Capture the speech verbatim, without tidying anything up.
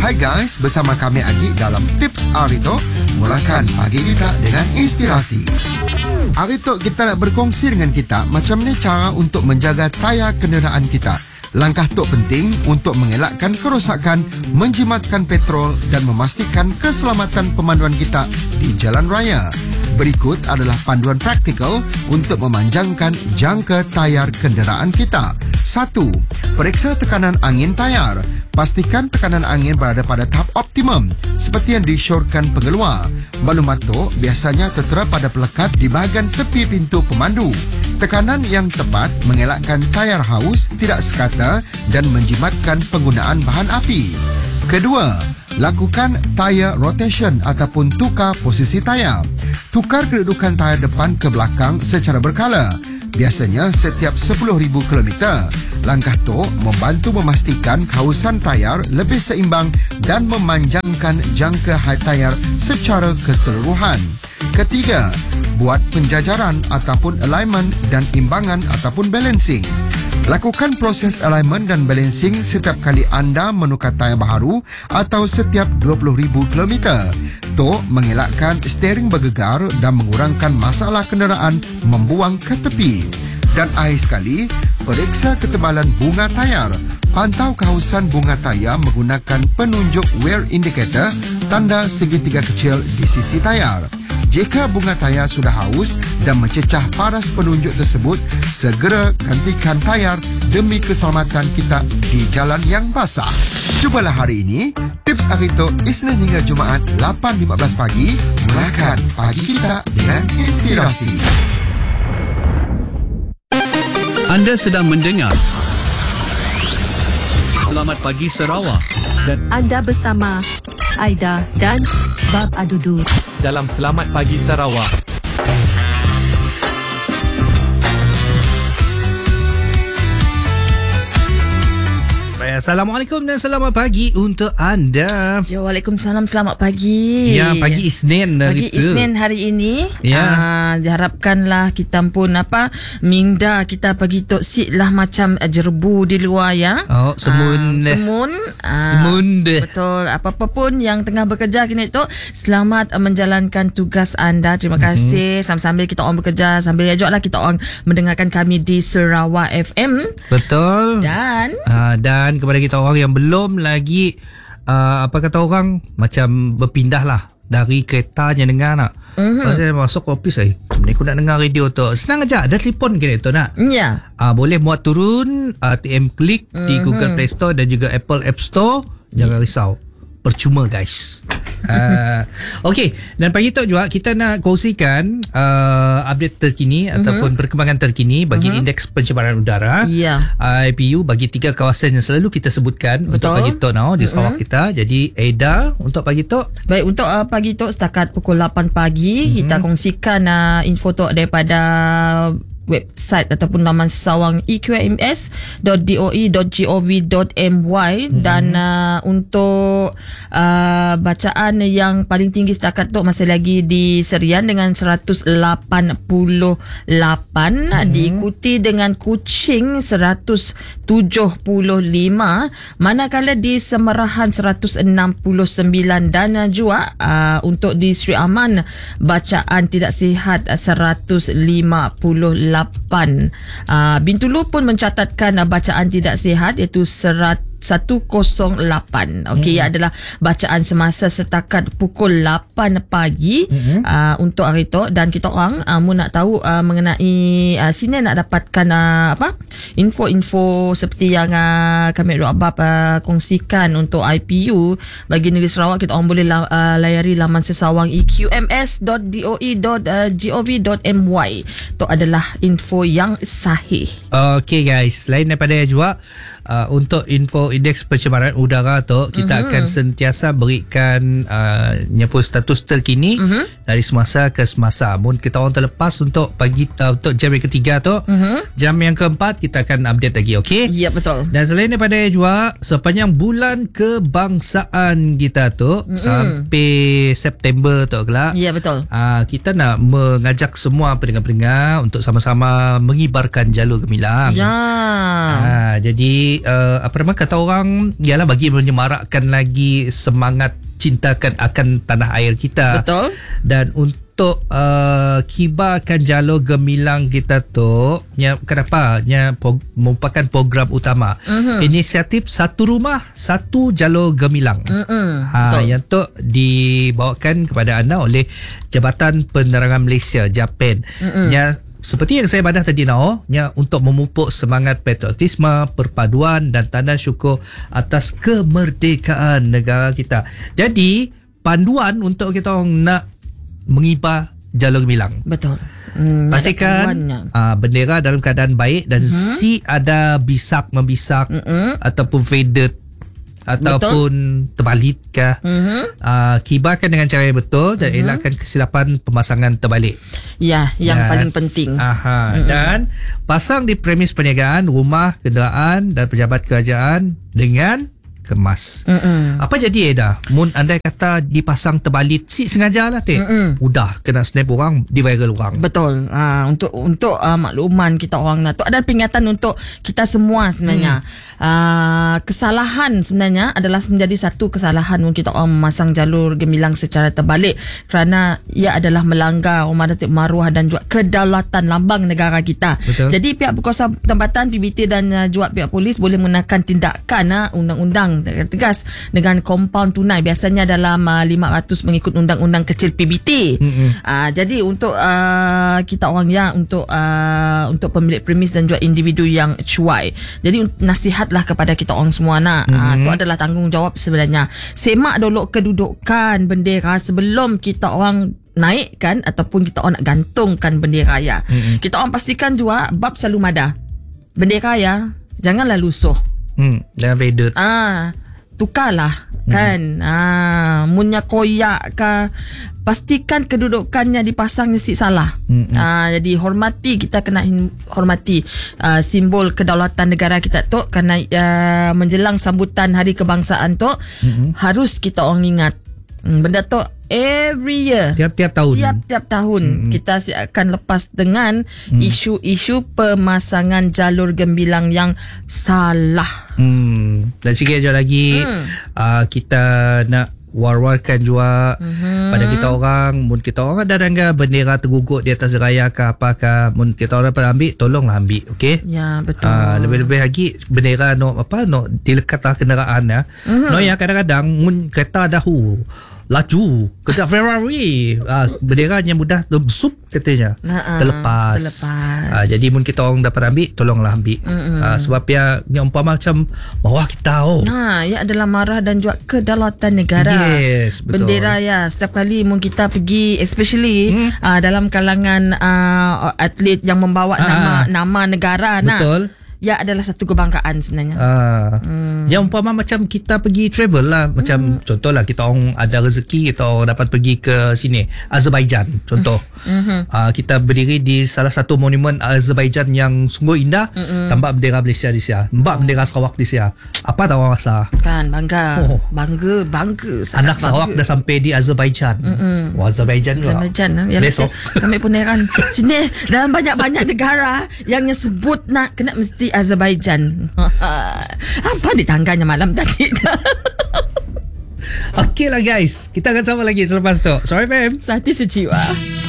Hai guys, bersama kami Agi dalam Tips Arito. Mulakan pagi kita dengan inspirasi. Arito, kita nak berkongsi dengan kita macam ni cara untuk menjaga tayar kenderaan kita. Langkah tu penting untuk mengelakkan kerosakan, menjimatkan petrol dan memastikan keselamatan pemanduan kita di jalan raya. Berikut adalah panduan praktikal untuk memanjangkan jangka tayar kenderaan kita. Satu. Periksa tekanan angin tayar. Pastikan tekanan angin berada pada tahap optimum seperti yang disyorkan pengeluar. Maklumat tu biasanya tertera pada pelekat di bahagian tepi pintu pemandu. Tekanan yang tepat mengelakkan tayar haus, tidak sekata dan menjimatkan penggunaan bahan api. Kedua, lakukan tayar rotation ataupun tukar posisi tayar. Tukar kedudukan tayar depan ke belakang secara berkala, biasanya setiap sepuluh ribu kilometer. Langkah tu membantu memastikan kausan tayar lebih seimbang dan memanjangkan jangka hai tayar secara keseluruhan. Ketiga, buat penjajaran ataupun alignment dan imbangan ataupun balancing. Lakukan proses alignment dan balancing setiap kali anda menukar tayar baharu atau setiap dua puluh ribu kilometer. Tu mengelakkan steering bergegar dan mengurangkan masalah kenderaan membuang ke tepi. Dan akhir sekali, periksa ketebalan bunga tayar. Pantau kausan bunga tayar menggunakan penunjuk wear indicator, tanda segitiga kecil di sisi tayar. Jika bunga tayar sudah haus dan mencecah paras penunjuk tersebut, segera gantikan tayar demi keselamatan kita di jalan yang basah. Cubalah hari ini. Tips Arito Isnin hingga Jumaat lapan lima belas pagi. Mulakan pagi kita dengan inspirasi. Anda sedang mendengar Selamat Pagi Sarawak dan anda bersama Aida dan Bab Adudu dalam Selamat Pagi Sarawak. Assalamualaikum dan selamat pagi untuk anda. Ya, Waalaikumsalam, selamat pagi. Ya, pagi Isnin Pagi itu. Isnin hari ini. Ya. Uh, diharapkanlah kita pun apa minda kita pagi tok sit lah macam uh, jerbu di luar ya. Oh, semun. Uh, semun. Uh, semun deh. Betul. Apa-apa pun yang tengah bekerja kini tu, selamat uh, menjalankan tugas anda. Terima kasih. Mm-hmm. Sambil-sambil kita orang bekerja, sambil ajaklah kita orang mendengarkan kami di Sarawak F M. Betul. Dan uh, dan kepada kita orang yang belum lagi uh, apa kata orang macam berpindah lah dari kereta yang dengar nak. Mm-hmm. Pasal masuk office eh, ni aku nak dengar radio tu. Senang aja, ada telefon kena tu nak. Ya. Yeah. Uh, boleh muat turun uh, T M Klik mm-hmm. di Google Play Store dan juga Apple App Store. Jangan risau. Percuma guys. uh, Okey, dan pagi tu juga kita nak kongsikan uh, update terkini uh-huh. ataupun perkembangan terkini bagi uh-huh. indeks pencemaran udara. Ya. Yeah. I P U bagi tiga kawasan yang selalu kita sebutkan. Betul. Untuk pagi tu now di Sarawak uh-huh. kita. Jadi Aida untuk pagi tu. Baik, untuk uh, pagi tu setakat pukul lapan pagi uh-huh. kita kongsikan uh, info tu daripada website ataupun laman sawang e q m s dot d o e dot gov dot m y hmm. dan uh, untuk uh, bacaan yang paling tinggi setakat tu masih lagi di Serian dengan seratus lapan puluh lapan, hmm. diikuti dengan Kuching seratus tujuh puluh lima, manakala di Semerahan seratus enam puluh sembilan dan uh, juga uh, untuk di Sri Aman bacaan tidak sihat uh, seratus lima puluh lapan. Uh, Bintulu pun mencatatkan uh, bacaan tidak sihat iaitu seratus seratus lapan. Okey, hmm. adalah bacaan semasa setakat pukul lapan pagi hmm. uh, untuk hari tu. Dan kita orang uh, mu nak tahu uh, mengenai uh, sini nak dapatkan uh, apa info-info seperti yang uh, kami Dok Abab uh, kongsikan untuk I P U bagi negeri Sarawak. Kita orang boleh la- uh, layari laman sesawang e q m s dot d o e dot gov dot m y. Itu adalah info yang sahih. Okey guys, selain daripada juga uh, untuk info indeks pencemaran udara tu, kita uh-huh. akan sentiasa berikan uh, nyapul status terkini uh-huh. dari semasa ke semasa. Mun kita orang terlepas untuk pagi uh, untuk jam yang ketiga tu, uh-huh. jam yang keempat kita akan update lagi, okey? Ya, betul. Dan selain daripada juga sepanjang bulan kebangsaan kita tu uh-huh. sampai September tu kelak. Ya, betul. Uh, kita nak mengajak semua pendengar-pendengar untuk sama-sama mengibarkan jalur gemilang. Ya. Uh, jadi uh, apa nama kata orang, ialah bagi menyemarakkan lagi semangat cintakan akan tanah air kita. Betul. Dan untuk uh, kibarkan jalur gemilang kita tu, nya kenapa? Nya pro, merupakan program utama. Mm-hmm. Inisiatif Satu Rumah Satu Jalur Gemilang. Mm-hmm. Ha, Betul. yang tu dibawakan kepada anda oleh Jabatan Penerangan Malaysia, Japan. Mm-hmm. Yang seperti yang saya badah tadi Nao, nya untuk memupuk semangat patriotisme, perpaduan dan tanda syukur atas kemerdekaan negara kita. Jadi panduan untuk kita orang nak mengibar jalur gemilang. Betul. Hmm, Pastikan uh, bendera dalam keadaan baik dan uh-huh. si ada bisak membisak uh-huh. ataupun faded ataupun terbalik ke. Uh-huh. Uh, kibarkan dengan cara yang betul dan uh-huh. elakkan kesilapan pemasangan terbalik. Ya, yang dan, paling penting. Aha, uh-huh. dan pasang di premis perniagaan, rumah, kenderaan dan pejabat kerajaan dengan kemas. Mm-mm. Apa jadi Eda? Mun andai kata dipasang terbalik, si sengaja lah teh. Udah kena snap orang, di viral orang. Betul. Ha, untuk untuk uh, makluman kita orang lah. Tu ada peringatan untuk kita semua sebenarnya. Hmm. Uh, kesalahan sebenarnya adalah menjadi satu kesalahan untuk kita orang memasang jalur gemilang secara terbalik kerana ia adalah melanggar Umaratif Maruah dan juga kedaulatan lambang negara kita. Betul. Jadi pihak berkuasa tempatan P B T dan uh, juga pihak polis boleh mengenakan tindakan uh, undang-undang tegas dengan kompaun tunai biasanya dalam uh, lima ratus mengikut undang-undang kecil P B T. Mm-hmm. Uh, jadi untuk uh, kita orang yang untuk uh, untuk pemilik premis dan juga individu yang cuai. Jadi nasihatlah kepada kita orang semua nak. Mm-hmm. Uh, itu adalah tanggungjawab sebenarnya. Semak dulu kedudukan bendera sebelum kita orang naikkan ataupun kita orang nak gantungkan bendera ya. Mm-hmm. Kita orang pastikan juga bab selalu mada. Bendera ya, janganlah lusuh. Hmm, jangan faded. Ah, tukarlah kan. Hmm. Ah, munnya koyak ke, pastikan kedudukannya dipasang si salah. Hmm. Ah, jadi hormati, kita kena hormati uh, simbol kedaulatan negara kita tu kerana uh, menjelang sambutan Hari Kebangsaan tu hmm. harus kita orang ingat. Hmm, benda tu every year, tiap-tiap tahun tiap-tiap tahun mm-hmm. kita akan lepas dengan mm. isu-isu pemasangan jalur gemilang yang salah. Hmm. Dan sikit je lagi mm. uh, kita nak war-warkan juga mm-hmm. pada kita orang, mun kita orang ada dangga bendera tergugut di atas raya ke apakah, mun kita orang dapat ambil, tolonglah ambil, okey? Ya, betul. Uh, lebih-lebih lagi bendera no apa no dilekatlah kenderaan ya. Mm-hmm. No yang kadang-kadang mun kereta dahulu laju kereta Ferrari, ah, benderanya mudah sup katanya uh-uh, terlepas, terlepas. Ah, jadi mun kita orang dapat ambil, tolonglah ambil. Ah, sebab ya yang umpama macam bawah kita oh. Nah, ia adalah marah dan juga kedaulatan negara. Yes, betul. Bendera ya, setiap kali mun kita pergi, especially hmm. uh, dalam kalangan uh, atlet yang membawa ah, nama nama negara. Betul. Nah, ia adalah satu kebanggaan sebenarnya. Ah, hmm. Yang umpama macam kita pergi travel lah, macam hmm. contohlah kita orang ada rezeki, kita orang dapat pergi ke sini Azerbaijan contoh. Hmm. Ah, kita berdiri di salah satu monumen Azerbaijan yang sungguh indah, hmm. tambah bendera Malaysia di sana, mbak oh. bendera Sarawak di sana. Apa tahu orang rasa? Kan bangga. Oh. Bangga, bangga. Anak Sarawak dah sampai di Azerbaijan. Hmm. Wah, Azerbaijan juga. Azerbaijan. Ya, besok kami pun heran. Sini dalam banyak-banyak negara yang sebut nak kena mesti Azerbaijan. Apa ditangganya malam tadi? Okey lah guys, kita akan sama lagi selepas tu. Sorry F M. Sati sejiwa.